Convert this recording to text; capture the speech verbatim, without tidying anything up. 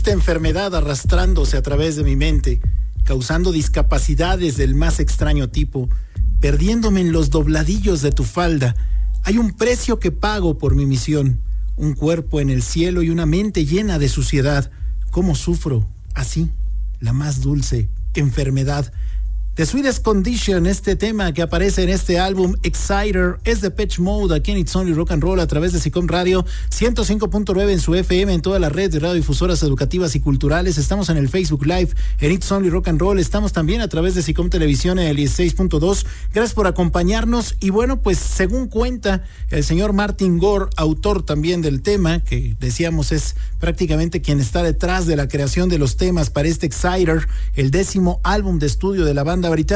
Esta enfermedad arrastrándose a través de mi mente, causando discapacidades del más extraño tipo, perdiéndome en los dobladillos de tu falda. Hay un precio que pago por mi misión, un cuerpo en el cielo y una mente llena de suciedad. ¿Cómo sufro? Así, la más dulce enfermedad. The Sweetest Condition, este tema que aparece en este álbum Exciter, es de Depeche Mode, aquí en It's Only Rock and Roll a través de SICOM Radio ciento cinco punto nueve en su F M, en toda la red de radiodifusoras educativas y culturales. Estamos en el Facebook Live en It's Only Rock and Roll, estamos también a través de SICOM Televisión en el dieciséis punto dos. Gracias por acompañarnos. Y bueno, pues según cuenta el señor Martin Gore, autor también del tema, que decíamos es prácticamente quien está detrás de la creación de los temas para este Exciter, el décimo álbum de estudio de la banda británica,